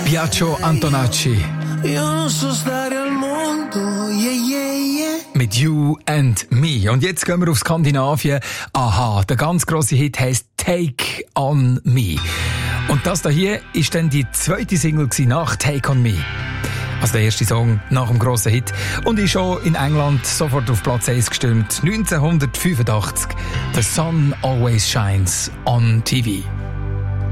Biagio Antonacci. Io non so stare al mondo, yeah, yeah, yeah. Mit You and Me. Und jetzt gehen wir auf Skandinavien. Aha, der ganz grosse Hit heisst Take on Me. Und das hier ist dann die zweite Single nach Take on Me. Also der erste Song nach dem grossen Hit. Und ist schon in England sofort auf Platz 1 gestimmt. 1985. The Sun Always Shines on TV.